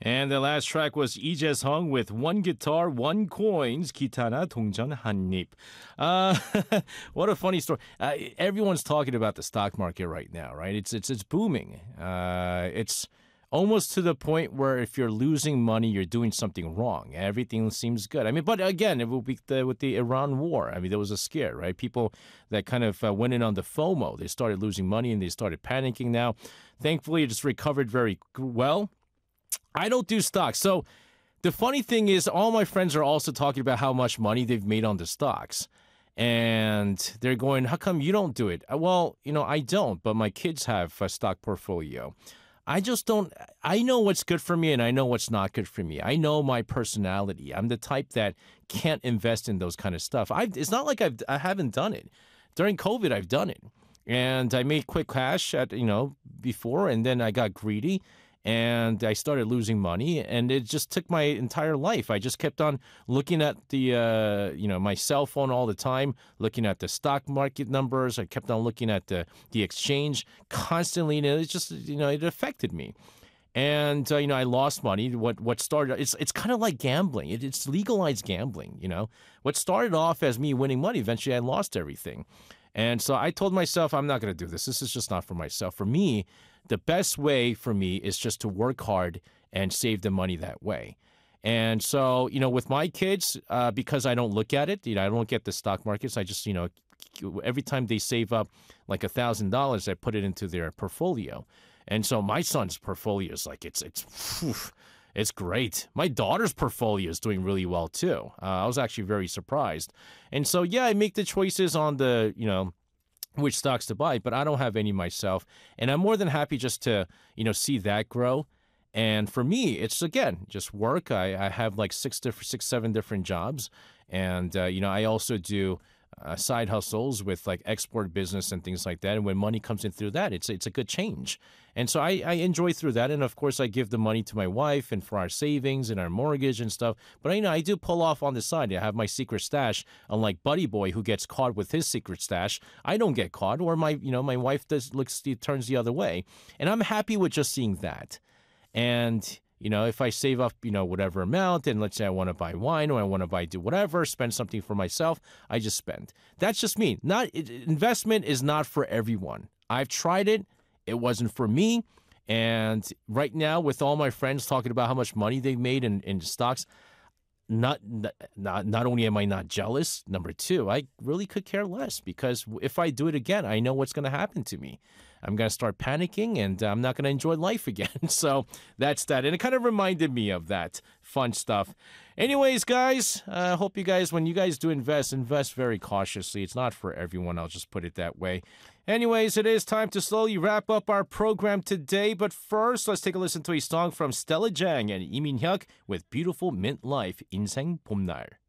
And the last track was Lee Jae-sung with One Guitar, One Coins, 기타나 동전 한 입. Uh, what a funny story. Everyone's talking about the stock market right now, right? It's booming. It's almost to the point where if you're losing money, you're doing something wrong. Everything seems good. I mean, but again, it will be with the Iran war. I mean, there was a scare, right? People that kind of went in on the FOMO, they started losing money and they started panicking now. Thankfully, it just recovered very well. I don't do stocks. So the funny thing is, all my friends are also talking about how much money they've made on the stocks. And they're going, how come you don't do it? Well, I don't, but my kids have a stock portfolio. I just don't. I know what's good for me and I know what's not good for me. I know my personality. I'm the type that can't invest in those kind of stuff. It's not like I haven't done it. During COVID, I've done it. And I made quick cash before, and then I got greedy and I started losing money, and it just took my entire life. I just kept on looking at the, my cell phone all the time, looking at the stock market numbers. I kept on looking at the exchange constantly, and it just, it affected me. And, I lost money. What started, it's kind of like gambling. It's legalized gambling, What started off as me winning money, eventually I lost everything. And so I told myself, I'm not going to do this. This is just not for myself. For me, the best way for me is just to work hard and save the money that way. And so, with my kids, because I don't look at it, I don't get the stock markets. I just, every time they save up like $1,000, I put it into their portfolio. And so my son's portfolio is like, it's great. My daughter's portfolio is doing really well too. I was actually very surprised. And so, yeah, I make the choices on the, which stocks to buy, but I don't have any myself. And I'm more than happy just to, see that grow. And for me, it's, again, just work. I have like seven different jobs. And, I also do side hustles with like export business and things like that. And when money comes in through that, it's a good change. And so I enjoy through that. And of course, I give the money to my wife and for our savings and our mortgage and stuff. But I do pull off on the side. I have my secret stash, unlike Buddy Boy, who gets caught with his secret stash. I don't get caught, or my wife turns the other way. And I'm happy with just seeing that. And if I save up, whatever amount, and let's say I want to buy wine or I want to do whatever, spend something for myself, I just spend. That's just me. Investment is not for everyone. I've tried it. It wasn't for me. And right now, with all my friends talking about how much money they've made in stocks, not only am I not jealous, number two, I really could care less, because if I do it again, I know what's going to happen to me. I'm going to start panicking and I'm not going to enjoy life again. So that's that. And it kind of reminded me of that fun stuff. Anyways, guys, I hope you guys, when you guys do invest very cautiously. It's not for everyone. I'll just put it that way. Anyways, it is time to slowly wrap up our program today. But first, let's take a listen to a song from Stella Jang and Lee Min-hyuk with Beautiful Mint Life, 인생 봄날.